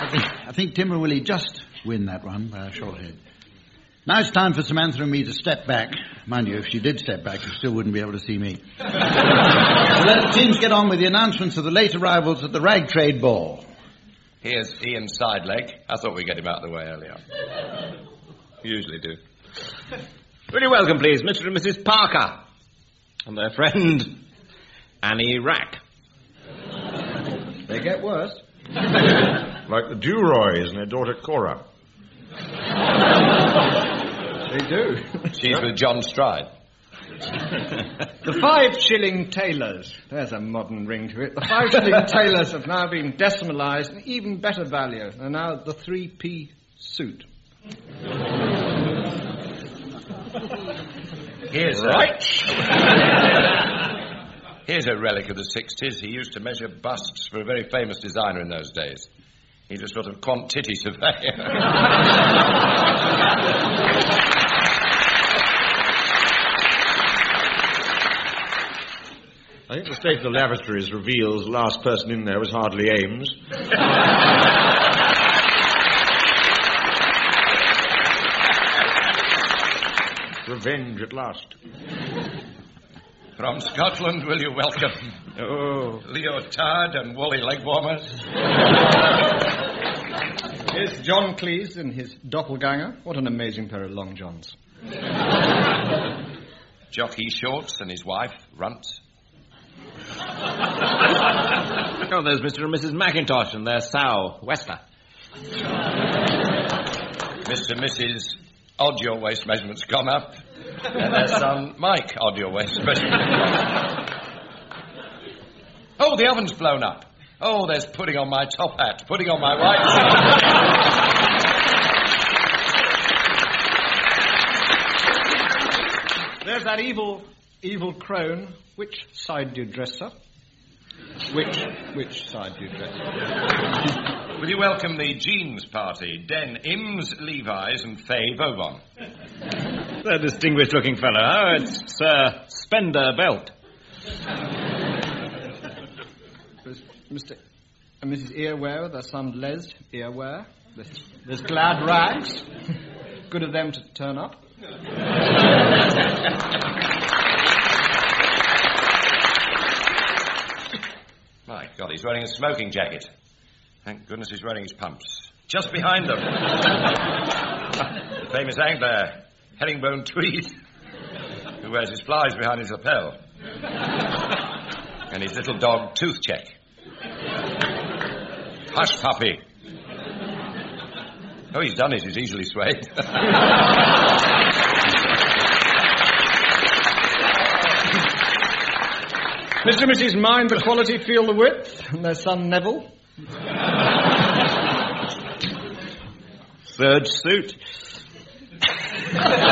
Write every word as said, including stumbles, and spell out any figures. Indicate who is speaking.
Speaker 1: I think Tim and Willie just win that one by a short head. Now it's time for Samantha and me to step back. Mind you, if she did step back, you still wouldn't be able to see me. So let the teams get on with the announcements of the late arrivals at the Rag Trade Ball.
Speaker 2: Here's Ian Sideleg. I thought we'd get him out of the way earlier. We usually do.
Speaker 3: Really welcome, please, Mister and Missus Parker. And their friend, Annie Rack.
Speaker 4: They get worse.
Speaker 5: Like the Duroys and their daughter Cora.
Speaker 4: They do.
Speaker 2: She's with John Stride.
Speaker 4: The five-shilling tailors. There's a modern ring to it. The five-shilling tailors have now been decimalised in even better value. They're now the three-p suit.
Speaker 2: Here's
Speaker 5: right.
Speaker 2: A... Here's a relic of the sixties. He used to measure busts for a very famous designer in those days. He's a sort of quantity surveyor.
Speaker 5: I think the state of the lavatories reveals the last person in there was hardly Ames. Revenge at last.
Speaker 2: From Scotland, will you welcome
Speaker 4: Oh.
Speaker 2: Leotard and Wally Legwarmers?
Speaker 4: Here's John Cleese in his doppelganger. What an amazing pair of long johns.
Speaker 2: Jockey Shorts and his wife, Runts.
Speaker 3: Oh, there's Mister and Missus McIntosh and their sow, Wester.
Speaker 2: Mister and Missus Odd Your Waist Measurement's gone up. And their son, Mike Odd Your Waist Measurement. Oh, the oven's blown up. Oh, there's pudding on my top hat, pudding on my white shirt.
Speaker 4: There's that evil, evil crone. Which side do you dress, sir? Which, which side do you dress?
Speaker 2: Will you welcome the Jeans Party, Den Imms, Levi's and Faye Vauban?
Speaker 3: A distinguished-looking fellow. Oh, it's Sir Spender Belt.
Speaker 4: There's Mister and Missus Earware, their son Les Earware. There's, there's Glad Rags. Good of them to turn up.
Speaker 2: My God, he's wearing a smoking jacket. Thank goodness he's wearing his pumps. Just behind them. The famous angler, Herringbone Tweed, who wears his flies behind his lapel. And his little dog, Toothcheck. Hush, puppy. Oh, he's done it. He's easily swayed.
Speaker 4: Mister and Missus Mind the quality, feel the width, and their son Neville.
Speaker 3: Third suit.